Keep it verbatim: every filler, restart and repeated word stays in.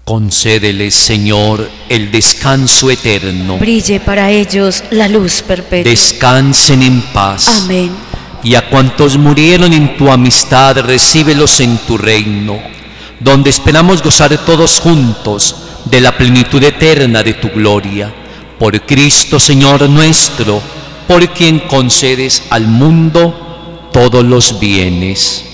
Concédeles, Señor, el descanso eterno. Brille para ellos la luz perpetua. Descansen en paz. Amén. Y a cuantos murieron en tu amistad, recíbelos en tu reino, donde esperamos gozar todos juntos de la plenitud eterna de tu gloria. Por Cristo, Señor nuestro, por quien concedes al mundo todos los bienes.